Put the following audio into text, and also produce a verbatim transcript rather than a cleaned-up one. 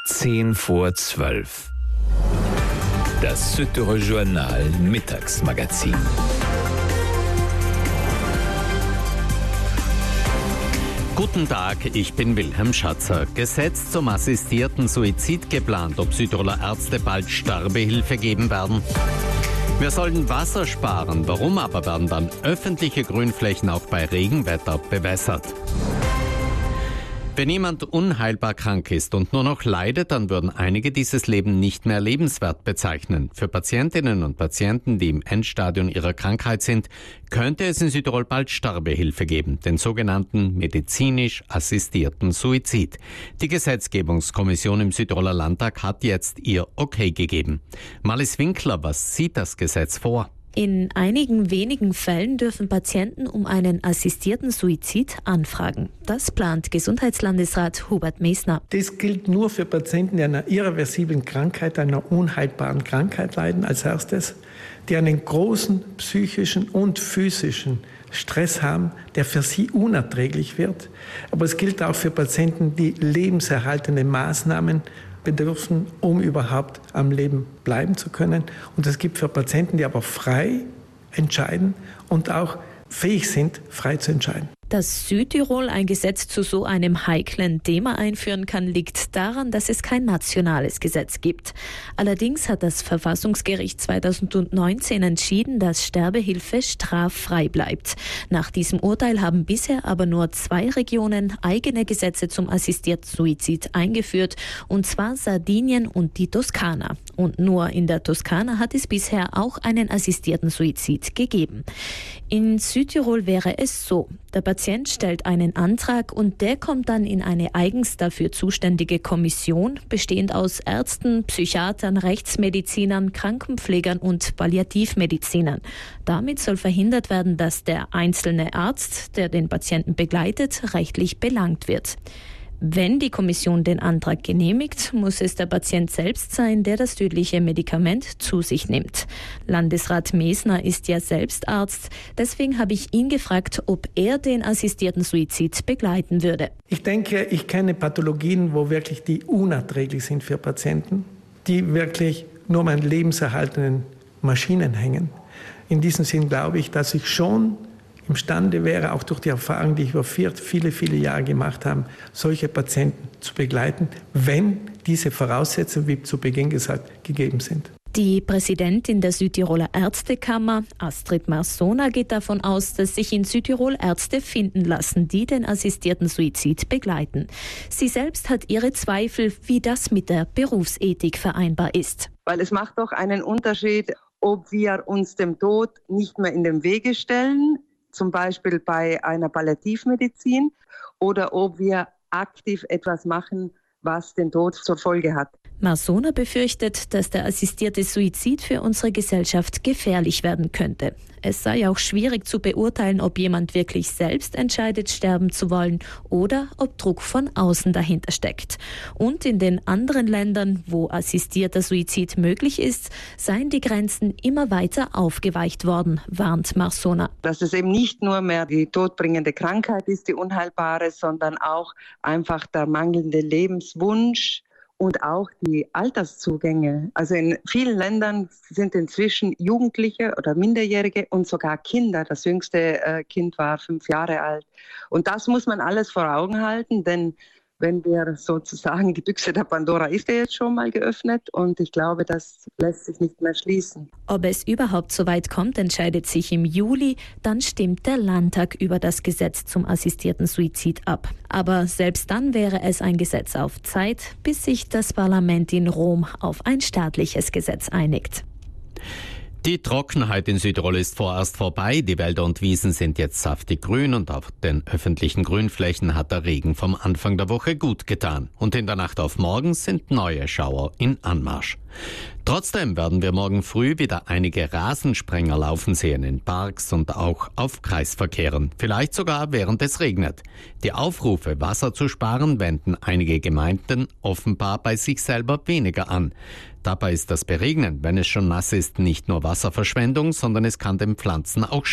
Zehn vor zwölf. Das Süddeutsche Journal Mittagsmagazin. Guten Tag, ich bin Wilhelm Schatzer. Gesetz zum assistierten Suizid geplant, ob Südtiroler Ärzte bald Sterbehilfe geben werden. Wir sollten Wasser sparen, warum aber werden dann öffentliche Grünflächen auch bei Regenwetter bewässert? Wenn jemand unheilbar krank ist und nur noch leidet, dann würden einige dieses Leben nicht mehr lebenswert bezeichnen. Für Patientinnen und Patienten, die im Endstadium ihrer Krankheit sind, könnte es in Südtirol bald Sterbehilfe geben, den sogenannten medizinisch assistierten Suizid. Die Gesetzgebungskommission im Südtiroler Landtag hat jetzt ihr Okay gegeben. Marlies Winkler, was sieht das Gesetz vor? In einigen wenigen Fällen dürfen Patienten um einen assistierten Suizid anfragen. Das plant Gesundheitslandesrat Hubert Mesner. Das gilt nur für Patienten, die an einer irreversiblen Krankheit, einer unheilbaren Krankheit leiden als erstes, die einen großen psychischen und physischen Stress haben, der für sie unerträglich wird. Aber es gilt auch für Patienten, die lebenserhaltende Maßnahmen bedürfen, um überhaupt am Leben bleiben zu können. Und es gibt für Patienten, die aber frei entscheiden und auch fähig sind, frei zu entscheiden. Dass Südtirol ein Gesetz zu so einem heiklen Thema einführen kann, liegt daran, dass es kein nationales Gesetz gibt. Allerdings hat das Verfassungsgericht zweitausendneunzehn entschieden, dass Sterbehilfe straffrei bleibt. Nach diesem Urteil haben bisher aber nur zwei Regionen eigene Gesetze zum assistierten Suizid eingeführt, und zwar Sardinien und die Toskana. Und nur in der Toskana hat es bisher auch einen assistierten Suizid gegeben. In Südtirol wäre es so: Der Patient stellt einen Antrag und der kommt dann in eine eigens dafür zuständige Kommission, bestehend aus Ärzten, Psychiatern, Rechtsmedizinern, Krankenpflegern und Palliativmedizinern. Damit soll verhindert werden, dass der einzelne Arzt, der den Patienten begleitet, rechtlich belangt wird. Wenn die Kommission den Antrag genehmigt, muss es der Patient selbst sein, der das tödliche Medikament zu sich nimmt. Landesrat Mesner ist ja selbst Arzt, deswegen habe ich ihn gefragt, ob er den assistierten Suizid begleiten würde. Ich denke, ich kenne Pathologien, wo wirklich die unerträglich sind für Patienten, die wirklich nur an lebenserhaltenden Maschinen hängen. In diesem Sinn glaube ich, dass ich schon imstande wäre, auch durch die Erfahrung, die ich über viele, viele Jahre gemacht habe, solche Patienten zu begleiten, wenn diese Voraussetzungen, wie zu Beginn gesagt, gegeben sind. Die Präsidentin der Südtiroler Ärztekammer, Astrid Marsona, geht davon aus, dass sich in Südtirol Ärzte finden lassen, die den assistierten Suizid begleiten. Sie selbst hat ihre Zweifel, wie das mit der Berufsethik vereinbar ist. Weil es macht doch einen Unterschied, ob wir uns dem Tod nicht mehr in den Wege stellen, zum Beispiel bei einer Palliativmedizin, oder ob wir aktiv etwas machen, was den Tod zur Folge hat. Marsona befürchtet, dass der assistierte Suizid für unsere Gesellschaft gefährlich werden könnte. Es sei auch schwierig zu beurteilen, ob jemand wirklich selbst entscheidet, sterben zu wollen oder ob Druck von außen dahinter steckt. Und in den anderen Ländern, wo assistierter Suizid möglich ist, seien die Grenzen immer weiter aufgeweicht worden, warnt Marsona. Dass es eben nicht nur mehr die todbringende Krankheit ist, die unheilbare, sondern auch einfach der mangelnde Lebenswunsch und auch die Alterszugänge. Also in vielen Ländern sind inzwischen Jugendliche oder Minderjährige und sogar Kinder. Das jüngste äh, Kind war fünf Jahre alt. Und das muss man alles vor Augen halten, denn wenn wir sozusagen, die Büchse der Pandora ist ja jetzt schon mal geöffnet, und ich glaube, das lässt sich nicht mehr schließen. Ob es überhaupt so weit kommt, entscheidet sich im Juli. Dann stimmt der Landtag über das Gesetz zum assistierten Suizid ab. Aber selbst dann wäre es ein Gesetz auf Zeit, bis sich das Parlament in Rom auf ein staatliches Gesetz einigt. Die Trockenheit in Südtirol ist vorerst vorbei. Die Wälder und Wiesen sind jetzt saftig grün und auf den öffentlichen Grünflächen hat der Regen vom Anfang der Woche gut getan. Und in der Nacht auf morgen sind neue Schauer in Anmarsch. Trotzdem werden wir morgen früh wieder einige Rasensprenger laufen sehen in Parks und auch auf Kreisverkehren. Vielleicht sogar während es regnet. Die Aufrufe, Wasser zu sparen, wenden einige Gemeinden offenbar bei sich selber weniger an. Dabei ist das Beregnen, wenn es schon nass ist, nicht nur Wasserverschwendung, sondern es kann den Pflanzen auch